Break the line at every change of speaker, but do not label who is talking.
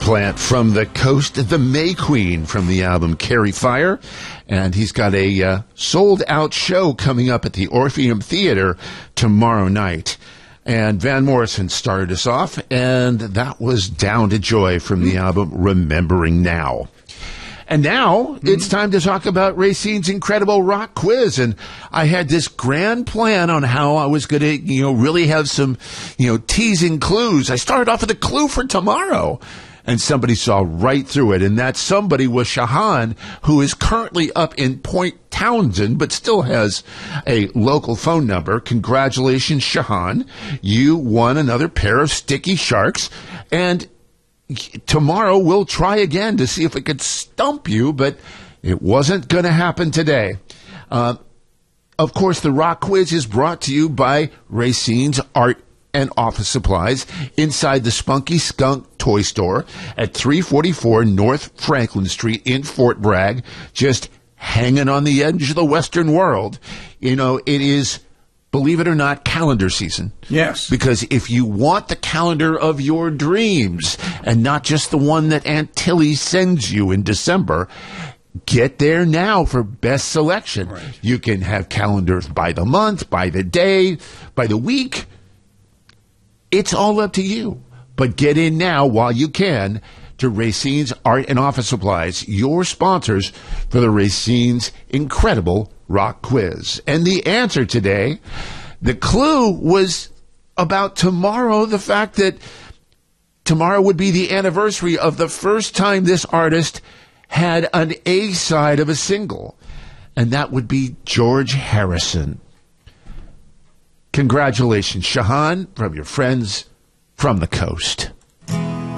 Plant from the coast, the May Queen from the album Carry Fire. And he's got a sold-out show coming up at the Orpheum Theater tomorrow night. And Van Morrison started us off, and that was Down to Joy from the album Remembering Now. And now it's time to talk about Racine's incredible rock quiz. And I had this grand plan on how I was going to, really have some, teasing clues. I started off with a clue for tomorrow. And somebody saw right through it. And that somebody was Shahan, who is currently up in Point Townsend, but still has a local phone number. Congratulations, Shahan. You won another pair of Sticky Sharks. And tomorrow we'll try again to see if we could stump you, but it wasn't going to happen today. Of course, the rock quiz is brought to you by Racine's Art and Office Supplies inside the Spunky Skunk Toy Store at 344 North Franklin Street in Fort Bragg, just hanging on the edge of the Western world. It is, believe it or not, calendar season.
Yes.
Because if you want the calendar of your dreams and not just the one that Aunt Tilly sends you in December, get there now for best selection.
Right.
You can have calendars by the month, by the day, by the week. It's all up to you. But get in now while you can to Racine's Art and Office Supplies, your sponsors for the Racine's incredible rock quiz. And the answer today, the clue was about tomorrow, the fact that tomorrow would be the anniversary of the first time this artist had an A-side of a single. And that would be George Harrison. Congratulations, Shahan, from your friends from the coast.